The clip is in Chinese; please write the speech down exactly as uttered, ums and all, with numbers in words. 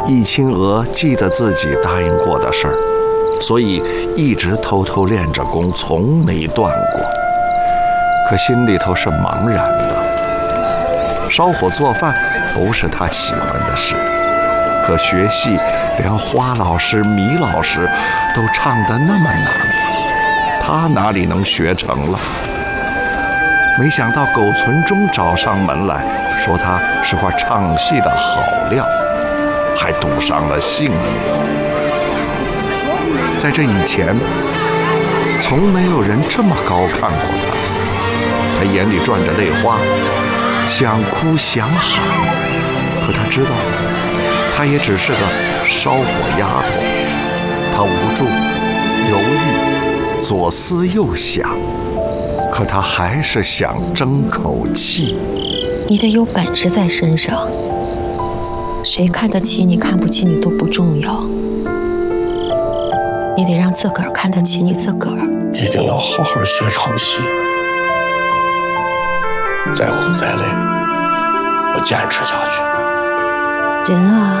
易清娥记得自己答应过的事儿，所以一直偷偷练着功，从没断过。可心里头是茫然的。烧火做饭不是他喜欢的事，可学戏连花老师、米老师都唱得那么难，他哪里能学成了？没想到苟存忠找上门来，说他是块唱戏的好料，还赌上了性命。在这以前，从没有人这么高看过他。他眼里转着泪花，想哭想喊，可他知道，他也只是个烧火丫头。他无助、犹豫、左思右想，可他还是想争口气。 你得有本事在身上，谁看得起你看不起你都不重要，你得让自个儿看得起你自个儿。 一定要好好学唱戏，再苦再累要坚持下去。 人啊